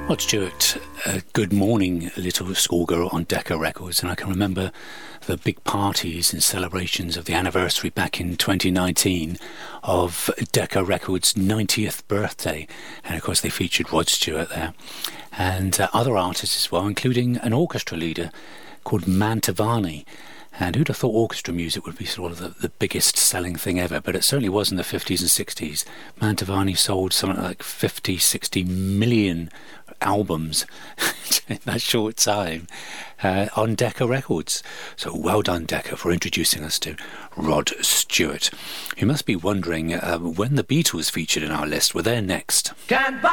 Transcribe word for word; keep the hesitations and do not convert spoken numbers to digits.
Rod Stewart, uh, Good Morning Little Schoolgirl on Decca Records, and I can remember the big parties and celebrations of the anniversary back in twenty nineteen of Decca Records' ninetieth birthday, and of course they featured Rod Stewart there and uh, other artists as well, including an orchestra leader called Mantovani. And who'd have thought orchestra music would be sort of the, the biggest selling thing ever? But it certainly was in the fifties and sixties. Mantovani sold something like fifty, sixty million albums in that short time uh, on Decca Records. So well done, Decca, for introducing us to Rod Stewart. You must be wondering uh, when the Beatles featured in our list. Were they next?